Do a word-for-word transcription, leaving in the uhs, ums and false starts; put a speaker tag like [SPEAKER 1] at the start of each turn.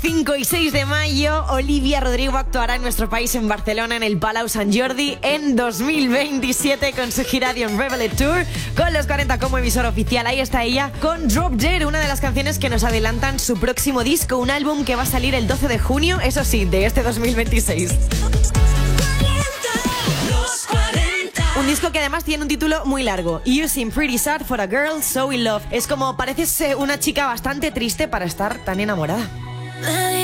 [SPEAKER 1] cinco y seis de mayo, Olivia Rodrigo actuará en nuestro país en Barcelona en el Palau Sant Jordi en dos mil veintisiete con su gira The Unraveled Tour, con los cuarenta como emisora oficial. Ahí está ella con Drop Dead, una de las canciones que nos adelantan su próximo disco, un álbum que va a salir el doce de junio, eso sí, de este dos mil veintiséis. Un disco que además tiene un título muy largo, You Seem Pretty Sad for a Girl So In Love. Es como pareces una chica bastante triste para estar tan enamorada.